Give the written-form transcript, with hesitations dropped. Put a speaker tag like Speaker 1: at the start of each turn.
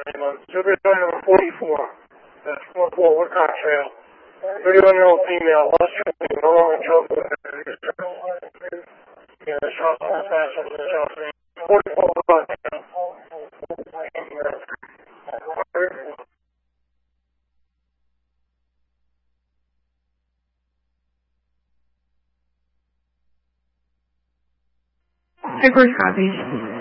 Speaker 1: Should be number 44. That's 44 Woodcock Trail. 31-year-old female, lost her name, no longer choked with her. Yeah, the shot was faster than the shot. 44 Woodcock Trail.
Speaker 2: Record copy.